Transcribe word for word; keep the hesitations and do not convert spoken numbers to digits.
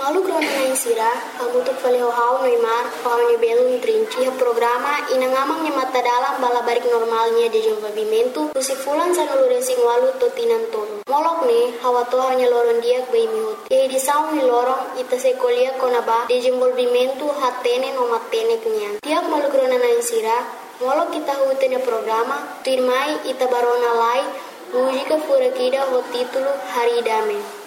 Malu krona na insira, kamu tu faleo hau Neymar, hau ni belum trinci programa inangamang ni mata dalam balabarik normalnya di desenvolvimento, kusi fulan sanulu resing walu totinan tolu. Molok ni, hawa to hanya lorong diak bayi mihut. Yai di saung ni lorong, ita sekolia konaba, desenvolvimento hatene no matene kenyan. Tiak malu krona na insira, molok kita hutene programa, tuirmai ita barona lai, mujika furakida ho titulo Hari Dame.